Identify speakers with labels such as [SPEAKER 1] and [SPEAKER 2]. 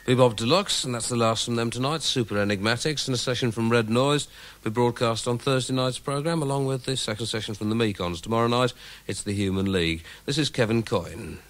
[SPEAKER 1] Bebop Deluxe, and that's the last from them tonight. Super Enigmatics, and a session from Red Noise. We broadcast on Thursday night's programme, along with the second session from the Mekons. Tomorrow night, it's the Human League. This is Kevin Coyne.